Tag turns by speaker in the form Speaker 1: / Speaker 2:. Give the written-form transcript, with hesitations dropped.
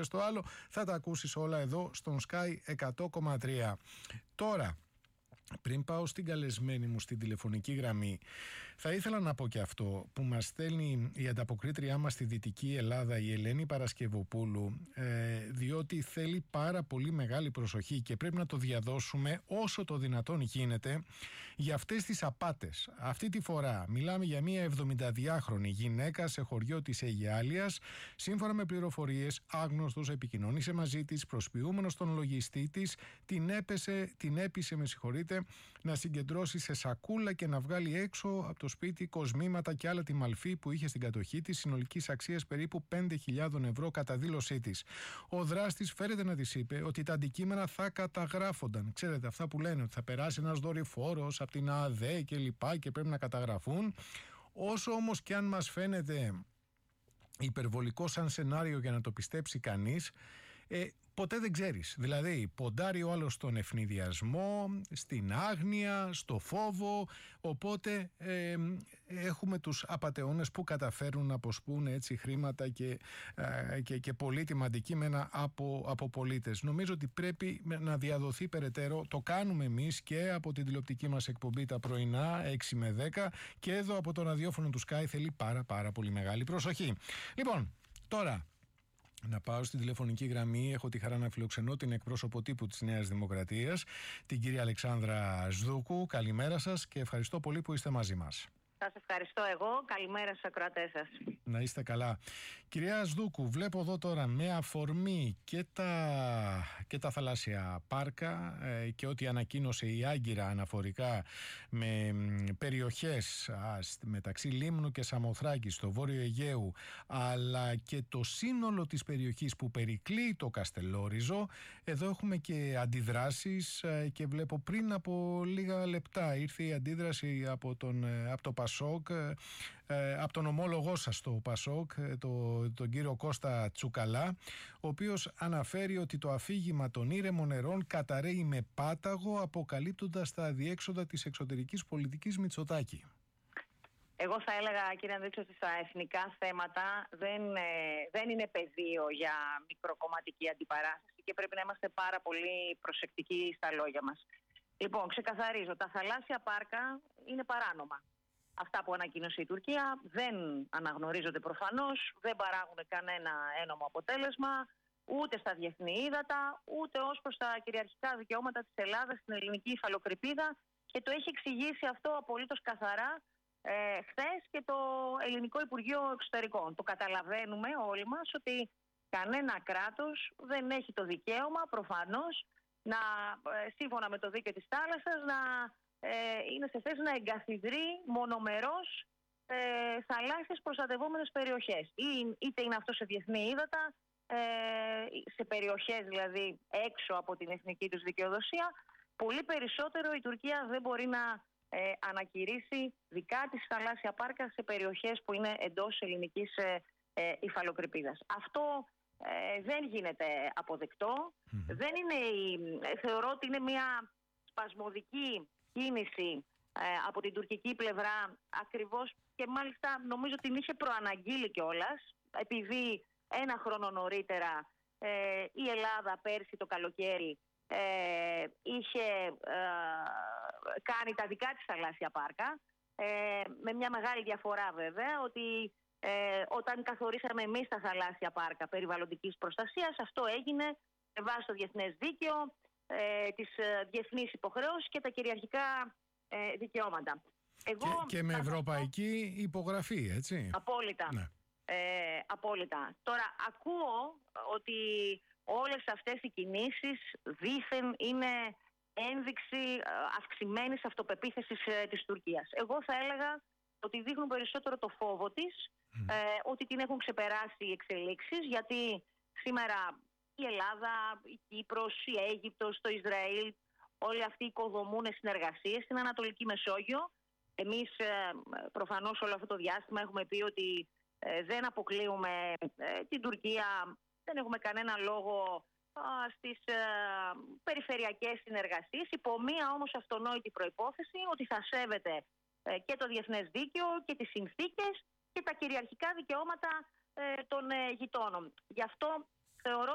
Speaker 1: λες το άλλο, θα τα ακούσεις όλα εδώ στον Sky 100,3. Τώρα, πριν πάω στην καλεσμένη μου στην τηλεφωνική γραμμή, θα ήθελα να πω και αυτό που μας στέλνει η ανταποκρίτριά μας στη Δυτική Ελλάδα, η Ελένη Παρασκευοπούλου, διότι θέλει πάρα πολύ μεγάλη προσοχή και πρέπει να το διαδώσουμε όσο το δυνατόν γίνεται για αυτές τις απάτες. Αυτή τη φορά μιλάμε για μια 72χρονη γυναίκα σε χωριό της Αιγιάλειας. Σύμφωνα με πληροφορίες, άγνωστος επικοινώνησε μαζί της, προσποιούμενος τον λογιστή της, την έπεισε, να συγκεντρώσει σε σακούλα και να βγάλει έξω από το σπίτι κοσμήματα και άλλα τη μαλφή που είχε στην κατοχή της, συνολικής αξίας περίπου 5.000 ευρώ κατά δήλωσή της. Ο δράστης φέρεται να της είπε ότι τα αντικείμενα θα καταγράφονταν. Ξέρετε, αυτά που λένε ότι θα περάσει ένας δορυφόρος από την ΑΔΕ και λοιπά και πρέπει να καταγραφούν. Όσο όμως και αν μας φαίνεται υπερβολικό σαν σενάριο για να το πιστέψει κανείς, ποτέ δεν ξέρεις. Δηλαδή, ποντάρει ο άλλος στον ευνηδιασμό, στην άγνοια, στο φόβο. Οπότε έχουμε τους απατεώνες που καταφέρουν να αποσπούν έτσι χρήματα και πολύτιμα αντικείμενα από πολίτες. Νομίζω ότι πρέπει να διαδοθεί περαιτέρω. Το κάνουμε εμείς και από την τηλεοπτική μας εκπομπή τα πρωινά 6 με 10 και εδώ από το ραδιόφωνο του Sky. Θέλει πάρα πολύ μεγάλη προσοχή. Λοιπόν, τώρα να πάω στην τηλεφωνική γραμμή. Έχω τη χαρά να φιλοξενώ την εκπρόσωπο τύπου της Νέας Δημοκρατίας, την κυρία Αλεξάνδρα Σδούκου. Καλημέρα σας και ευχαριστώ πολύ που είστε μαζί μας.
Speaker 2: Σας ευχαριστώ εγώ. Καλημέρα στους ακροατές σας.
Speaker 1: Να είστε καλά. Κυρία Σδούκου, βλέπω εδώ τώρα με αφορμή και τα θαλάσσια πάρκα και ό,τι ανακοίνωσε η Άγκυρα αναφορικά με περιοχές μεταξύ Λίμνου και Σαμοθράκη στο Βόρειο Αιγαίου, αλλά και το σύνολο της περιοχής που περικλεί το Καστελόριζο. Εδώ έχουμε και αντιδράσεις και βλέπω πριν από λίγα λεπτά ήρθε η αντίδραση από το Πασόκ, από τον ομόλογό σας στο Πασόκ, τον κύριο Κώστα Τσουκαλά, ο οποίος αναφέρει ότι το αφήγημα των ήρεμων νερών καταρρέει με πάταγο, αποκαλύπτοντας τα αδιέξοδα της εξωτερικής πολιτικής Μητσοτάκη.
Speaker 2: Εγώ θα έλεγα, κύριε Ανδρίτση, ότι στα εθνικά θέματα δεν είναι πεδίο για μικροκομματική αντιπαράθεση και πρέπει να είμαστε πάρα πολύ προσεκτικοί στα λόγια μας. Λοιπόν, ξεκαθαρίζω, τα θαλάσσια πάρκα είναι παράνομα. Αυτά που ανακοίνωσε η Τουρκία δεν αναγνωρίζονται προφανώς, δεν παράγουν κανένα ένομο αποτέλεσμα ούτε στα διεθνή ύδατα, ούτε ως προς τα κυριαρχικά δικαιώματα της Ελλάδας στην ελληνική υφαλοκρηπίδα, και το έχει εξηγήσει αυτό απολύτως καθαρά χθες και το Ελληνικό Υπουργείο Εξωτερικών. Το καταλαβαίνουμε όλοι μας ότι κανένα κράτος δεν έχει το δικαίωμα προφανώς να, σύμφωνα με το δίκαιο της θάλασσας, να είναι σε θέση να εγκαθιδρεί μονομερώς θαλάσσιες προστατευόμενες περιοχές. Είτε είναι αυτό σε διεθνή ύδατα, σε περιοχές δηλαδή έξω από την εθνική τους δικαιοδοσία. Πολύ περισσότερο η Τουρκία δεν μπορεί να ανακηρύσει δικά της θαλάσσια πάρκα σε περιοχές που είναι εντός ελληνικής υφαλοκρηπίδας. Αυτό δεν γίνεται αποδεκτό. Δεν είναι, θεωρώ ότι είναι μια σπασμωδική κίνηση από την τουρκική πλευρά, ακριβώς, και μάλιστα νομίζω ότι την είχε προαναγγείλει κιόλας, επειδή ένα χρόνο νωρίτερα η Ελλάδα πέρσι το καλοκαίρι είχε κάνει τα δικά της θαλάσσια πάρκα, με μια μεγάλη διαφορά βέβαια, ότι όταν καθορίσαμε εμείς τα θαλάσσια πάρκα περιβαλλοντικής προστασίας, αυτό έγινε βάσει το διεθνές δίκαιο, τις διεθνείς υποχρεώσεις και τα κυριαρχικά δικαιώματα.
Speaker 1: Και με ευρωπαϊκή υπογραφή, έτσι.
Speaker 2: Απόλυτα. Ναι. Απόλυτα. Τώρα ακούω ότι όλες αυτές οι κινήσεις δήθεν είναι ένδειξη αυξημένης αυτοπεποίθησης της Τουρκίας. Εγώ θα έλεγα ότι δείχνουν περισσότερο το φόβο της, ότι την έχουν ξεπεράσει οι εξελίξεις, γιατί σήμερα η Ελλάδα, η Κύπρος, η Αίγυπτος, το Ισραήλ, όλοι αυτοί οικοδομούν συνεργασίες στην Ανατολική Μεσόγειο. Εμείς προφανώς όλο αυτό το διάστημα έχουμε πει ότι δεν αποκλείουμε την Τουρκία, δεν έχουμε κανένα λόγο στις περιφερειακές συνεργασίες, υπό μία όμως αυτονόητη προϋπόθεση ότι θα σέβεται και το διεθνές δίκαιο και τις συνθήκες και τα κυριαρχικά δικαιώματα των γειτόνων. Γι' αυτό θεωρώ